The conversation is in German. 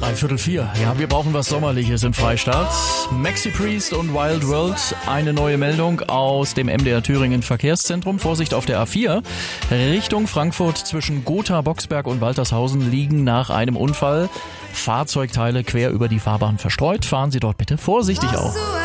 3:45. Ja, wir brauchen was Sommerliches im Freistaat. Maxi Priest und Wild World. Eine neue Meldung aus dem MDR Thüringen Verkehrszentrum. Vorsicht auf der A4. Richtung Frankfurt zwischen Gotha, Boxberg und Waltershausen liegen nach einem Unfall Fahrzeugteile quer über die Fahrbahn verstreut. Fahren Sie dort bitte vorsichtig auf.